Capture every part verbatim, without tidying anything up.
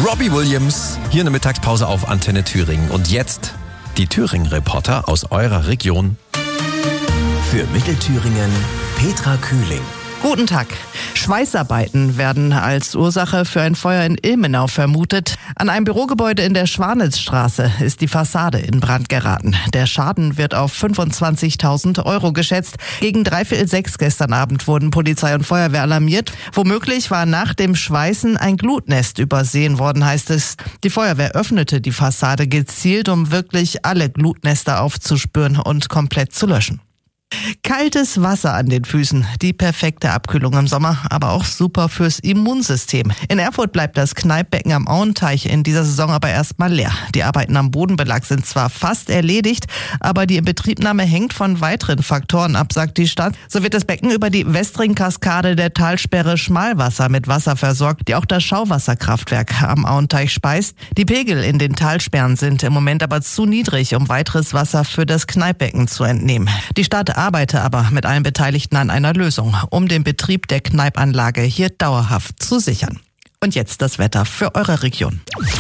Robbie Williams, hier in der Mittagspause auf Antenne Thüringen. Und jetzt die Thüringen-Reporter aus eurer Region. Für Mittelthüringen Petra Kühling. Guten Tag. Schweißarbeiten werden als Ursache für ein Feuer in Ilmenau vermutet. An einem Bürogebäude in der Schwanitzstraße ist die Fassade in Brand geraten. Der Schaden wird auf fünfundzwanzigtausend Euro geschätzt. Gegen dreiviertel sechs gestern Abend wurden Polizei und Feuerwehr alarmiert. Womöglich war nach dem Schweißen ein Glutnest übersehen worden, heißt es. Die Feuerwehr öffnete die Fassade gezielt, um wirklich alle Glutnester aufzuspüren und komplett zu löschen. Kaltes Wasser an den Füßen, die perfekte Abkühlung im Sommer, aber auch super fürs Immunsystem. In Erfurt bleibt das Kneippbecken am Auenteich in dieser Saison aber erstmal leer. Die Arbeiten am Bodenbelag sind zwar fast erledigt, aber die Inbetriebnahme hängt von weiteren Faktoren ab, sagt die Stadt. So wird das Becken über die Westring-Kaskade der Talsperre Schmalwasser mit Wasser versorgt, die auch das Schauwasserkraftwerk am Auenteich speist. Die Pegel in den Talsperren sind im Moment aber zu niedrig, um weiteres Wasser für das Kneippbecken zu entnehmen. Die Stadt arbeite aber mit allen Beteiligten an einer Lösung, um den Betrieb der Kneippanlage hier dauerhaft zu sichern. Und jetzt das Wetter für eure Region.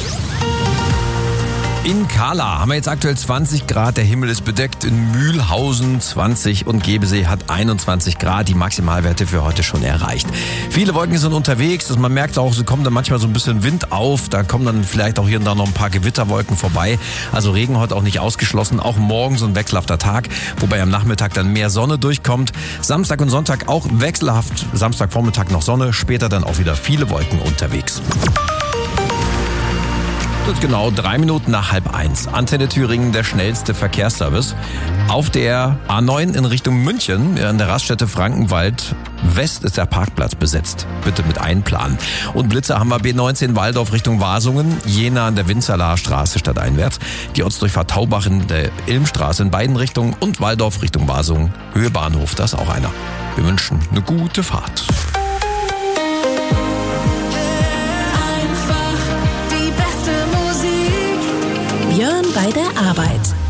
In Kahla haben wir jetzt aktuell zwanzig Grad, der Himmel ist bedeckt. In Mühlhausen zwanzig und Gebesee hat einundzwanzig Grad, die Maximalwerte für heute schon erreicht. Viele Wolken sind unterwegs, also man merkt auch, es kommt dann manchmal so ein bisschen Wind auf, da kommen dann vielleicht auch hier und da noch ein paar Gewitterwolken vorbei. Also Regen heute auch nicht ausgeschlossen, auch morgen so ein wechselhafter Tag, wobei am Nachmittag dann mehr Sonne durchkommt. Samstag und Sonntag auch wechselhaft, Samstagvormittag noch Sonne, später dann auch wieder viele Wolken unterwegs. Das ist genau drei Minuten nach halb eins. Antenne Thüringen, der schnellste Verkehrsservice. Auf der A neun in Richtung München, in der Raststätte Frankenwald West, ist der Parkplatz besetzt. Bitte mit einplanen. Und Blitzer haben wir B neunzehn Waldorf Richtung Wasungen, Jena an der Winzerlaer Straße stadteinwärts, die Ortsdurchfahrt Taubach in der Ilmstraße in beiden Richtungen und Waldorf Richtung Wasungen, Höhe Bahnhof, da ist auch einer. Wir wünschen eine gute Fahrt. Björn bei der Arbeit.